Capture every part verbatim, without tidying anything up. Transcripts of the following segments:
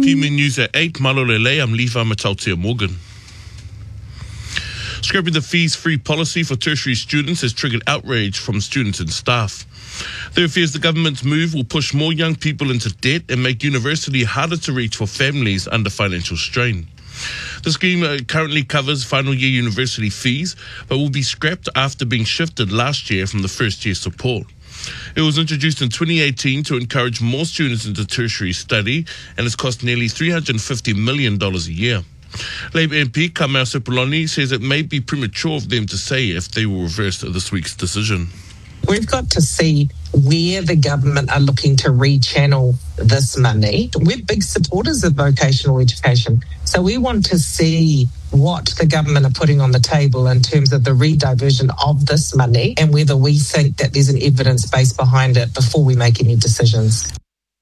P M News at eight, Malolele, I'm Levi Matautia Morgan. Scrapping the fees-free policy for tertiary students has triggered outrage from students and staff. There are fears the government's move will push more young people into debt and make university harder to reach for families under financial strain. The scheme uh, currently covers final year university fees, but will be scrapped after being shifted last year from the first year support. It was introduced in twenty eighteen to encourage more students into tertiary study and has cost nearly three hundred fifty million dollars a year. Labour M P Kamau Sepuloni says it may be premature of them to say if they will reverse this week's decision. We've got to see where the government are looking to rechannel this money. We're big supporters of vocational education, so we want to see what the government are putting on the table in terms of the rediversion of this money and whether we think that there's an evidence base behind it before we make any decisions.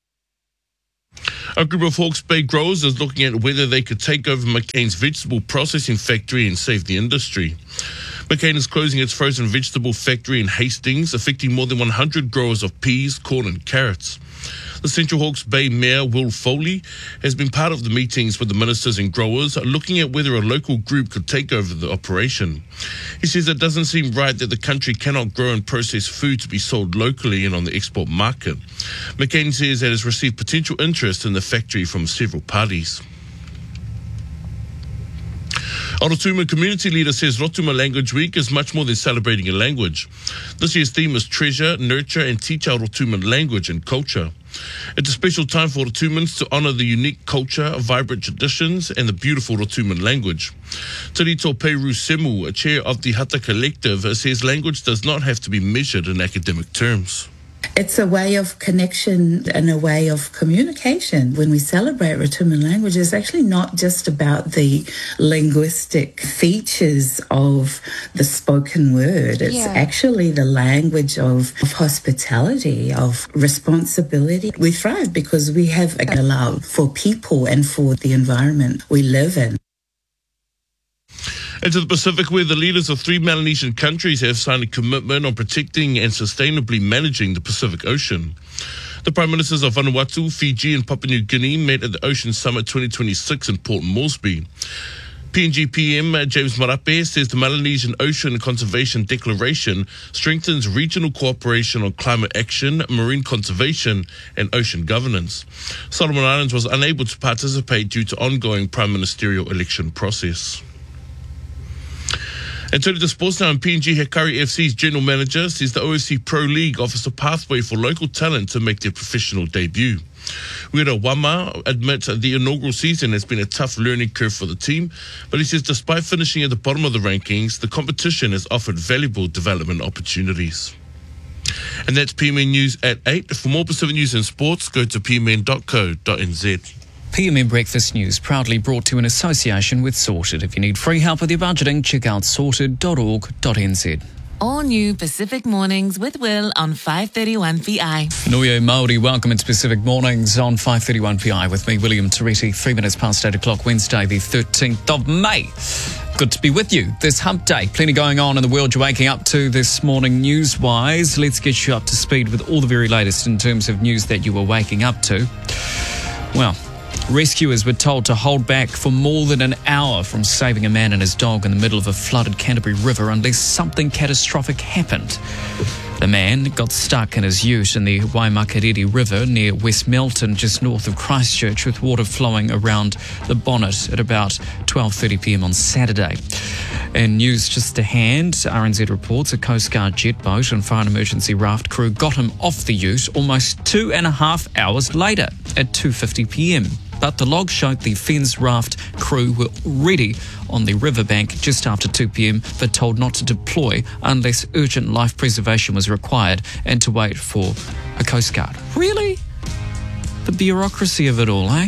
A group of Hawke's Bay growers is looking at whether they could take over McCain's vegetable processing factory and save the industry. McCain is closing its frozen vegetable factory in Hastings, affecting more than one hundred growers of peas, corn and carrots. The Central Hawke's Bay Mayor, Will Foley, has been part of the meetings with the ministers and growers, looking at whether a local group could take over the operation. He says it doesn't seem right that the country cannot grow and process food to be sold locally and on the export market. McCain says it has received potential interest in the factory from several parties. A Rotuma community leader says Rotuma Language Week is much more than celebrating a language. This year's theme is treasure, nurture and teach our Rotuma language and culture. It's a special time for Rotumans to honour the unique culture, vibrant traditions and the beautiful Rotuman language. Tarito Peru Semu, a chair of the Hata Collective, says language does not have to be measured in academic terms. It's a way of connection and a way of communication. When we celebrate Rotuman language, it's actually not just about the linguistic features of the spoken word. It's yeah. actually the language of, of hospitality, of responsibility. We thrive because we have a love for people and for the environment we live in. And to the Pacific, where the leaders of three Melanesian countries have signed a commitment on protecting and sustainably managing the Pacific Ocean. The Prime Ministers of Vanuatu, Fiji and Papua New Guinea met at the Ocean Summit twenty twenty-six in Port Moresby. P N G P M James Marape says the Melanesian Ocean Conservation Declaration strengthens regional cooperation on climate action, marine conservation and ocean governance. Solomon Islands was unable to participate due to ongoing prime ministerial election process. And turning to sports now, and P N G Hikari F C's general manager says the O F C Pro League offers a pathway for local talent to make their professional debut. Wira Wama admits the inaugural season has been a tough learning curve for the team, but he says despite finishing at the bottom of the rankings, the competition has offered valuable development opportunities. And that's P M N News at eight. For more Pacific News and sports, go to p m n dot co dot n z. P M N Breakfast News proudly brought to you in association with Sorted. If you need free help with your budgeting, check out sorted dot org dot n z. All new Pacific Mornings with Will on five thirty-one P I. Nuyo Māori, welcome into Pacific Mornings on five thirty-one P I with me, William Toriti, three minutes past eight o'clock, Wednesday the thirteenth of May. Good to be with you this hump day. Plenty going on in the world you're waking up to this morning news-wise. Let's get you up to speed with all the very latest in terms of news that you were waking up to. Well, rescuers were told to hold back for more than an hour from saving a man and his dog in the middle of a flooded Canterbury River unless something catastrophic happened. The man got stuck in his ute in the Waimakariri River near West Melton, just north of Christchurch, with water flowing around the bonnet at about twelve thirty p m on Saturday. In news just to hand, R N Z reports a Coast Guard jet boat and fire and emergency raft crew got him off the ute almost two and a half hours later at two fifty p m. But the log showed the Fens raft crew were already on the riverbank just after two p m, but told not to deploy unless urgent life preservation was required and to wait for a Coast Guard. Really? The bureaucracy of it all, eh?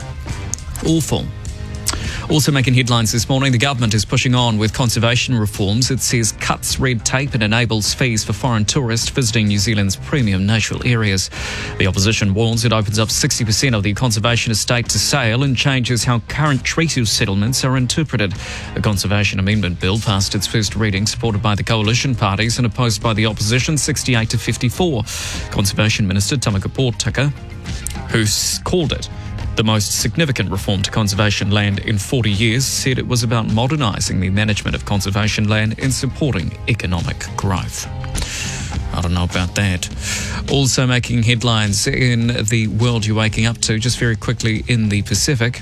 Awful. Also making headlines this morning, the government is pushing on with conservation reforms. It says cuts red tape and enables fees for foreign tourists visiting New Zealand's premium natural areas. The opposition warns it opens up sixty percent of the conservation estate to sale and changes how current treaty settlements are interpreted. The Conservation Amendment Bill passed its first reading, supported by the coalition parties and opposed by the opposition, sixty-eight to fifty-four. Conservation Minister Tamaka Pōtaka, who's called it the most significant reform to conservation land in forty years, said it was about modernising the management of conservation land and supporting economic growth. I don't know about that. Also making headlines in the world you're waking up to, just very quickly in the Pacific.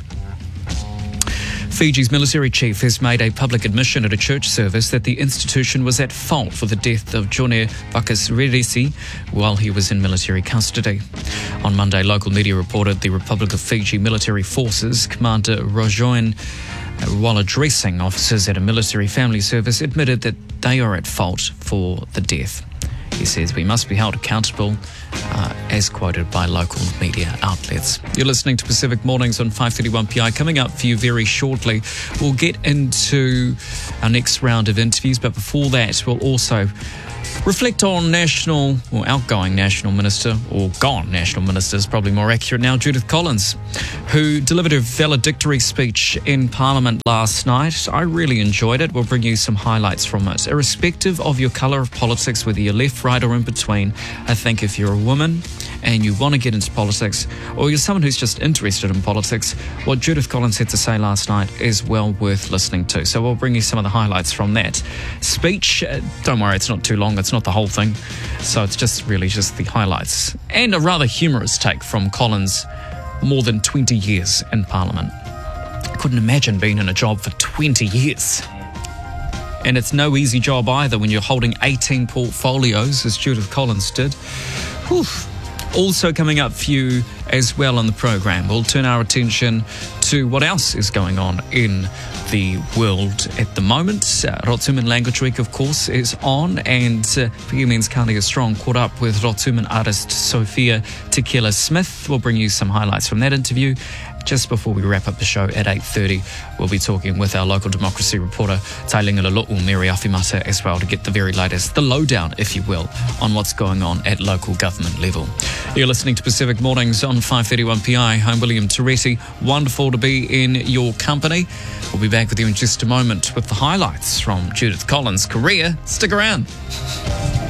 Fiji's military chief has made a public admission at a church service that the institution was at fault for the death of Jone Vakasririsi while he was in military custody. On Monday, local media reported the Republic of Fiji Military Forces Commander Rojoin, while addressing officers at a military family service, admitted that they are at fault for the death. He says we must be held accountable, uh, as quoted by local media outlets. You're listening to Pacific Mornings on five thirty-one P I. Coming up for you very shortly, we'll get into our next round of interviews, but before that, we'll also reflect on national, or outgoing national minister, or gone national minister is probably more accurate now, Judith Collins, who delivered her valedictory speech in Parliament last night. I really enjoyed it. We'll bring you some highlights from it. Irrespective of your colour of politics, whether you're left, right or in between, I think if you're a woman and you want to get into politics, or you're someone who's just interested in politics, what Judith Collins had to say last night is well worth listening to. So we'll bring you some of the highlights from that speech. Uh, don't worry, it's not too long. It's not the whole thing. So it's just really just the highlights. And a rather humorous take from Collins, more than twenty years in Parliament. I couldn't imagine being in a job for twenty years. And it's no easy job either when you're holding eighteen portfolios, as Judith Collins did. Whew. Also coming up for you as well on the program, we'll turn our attention to what else is going on in the world at the moment. Uh, Rotuman Language Week, of course, is on, and uh, Piggyman's Kalia Strong caught up with Rotuman artist Sophia Tequila Smith. We'll bring you some highlights from that interview. Just before we wrap up the show at eight thirty, we'll be talking with our local democracy reporter, Tailinga Lalo'u, Mary Afimata, as well, to get the very latest, the lowdown, if you will, on what's going on at local government level. You're listening to Pacific Mornings on five thirty-one P I. I'm William Toretti. Wonderful to be in your company. We'll be back with you in just a moment with the highlights from Judith Collins' career. Stick around.